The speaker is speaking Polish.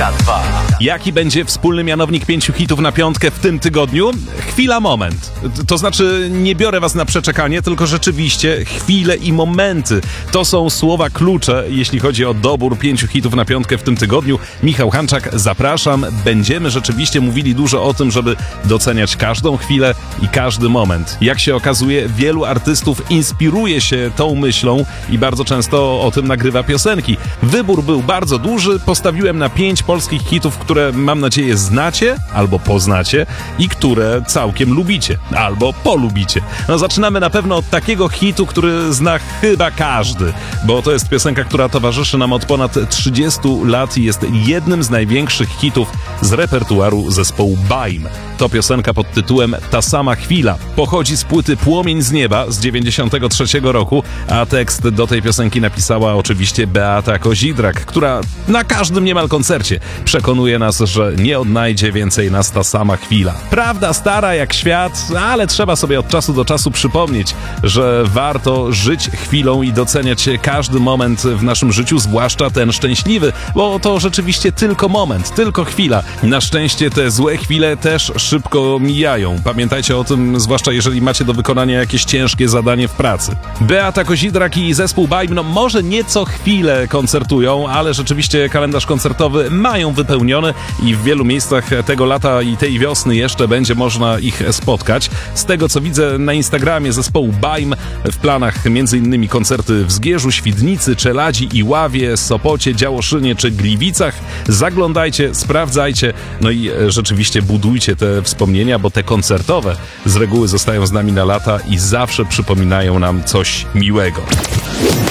Jaki będzie wspólny mianownik 5 hitów na piątkę w tym tygodniu? Chwila, moment. To znaczy, nie biorę was na przeczekanie, tylko rzeczywiście chwile i momenty. To są słowa klucze, jeśli chodzi o dobór 5 hitów na piątkę w tym tygodniu. Michał Hanczak, zapraszam. Będziemy rzeczywiście mówili dużo o tym, żeby doceniać każdą chwilę i każdy moment. Jak się okazuje, wielu artystów inspiruje się tą myślą i bardzo często o tym nagrywa piosenki. Wybór był bardzo duży, postawiłem na 5 polskich hitów, które mam nadzieję znacie albo poznacie i które całkiem lubicie albo polubicie. No, zaczynamy na pewno od takiego hitu, który zna chyba każdy, bo to jest piosenka, która towarzyszy nam od ponad 30 lat i jest jednym z największych hitów z repertuaru zespołu Baim. To piosenka pod tytułem Ta sama chwila. Pochodzi z płyty Płomień z nieba z 93 roku, a tekst do tej piosenki napisała oczywiście Beata Kozidrak, która na każdym niemal koncercie przekonuje nas, że nie odnajdzie więcej nas ta sama chwila. Prawda stara jak świat, ale trzeba sobie od czasu do czasu przypomnieć, że warto żyć chwilą i doceniać każdy moment w naszym życiu, zwłaszcza ten szczęśliwy, bo to rzeczywiście tylko moment, tylko chwila. Na szczęście te złe chwile też szybko mijają. Pamiętajcie o tym, zwłaszcza jeżeli macie do wykonania jakieś ciężkie zadanie w pracy. Beata Kozidrak i zespół Baim, no może nie co chwilę koncertują, ale rzeczywiście kalendarz koncertowy mają wypełniony i w wielu miejscach tego lata i tej wiosny jeszcze będzie można ich spotkać. Z tego co widzę na Instagramie zespołu Baim, w planach m.in. koncerty w Zgierzu, Świdnicy, Czeladzi, Iławie, Sopocie, Działoszynie czy Gliwicach. Zaglądajcie, sprawdzajcie, no i rzeczywiście budujcie te wspomnienia, bo te koncertowe z reguły zostają z nami na lata i zawsze przypominają nam coś miłego.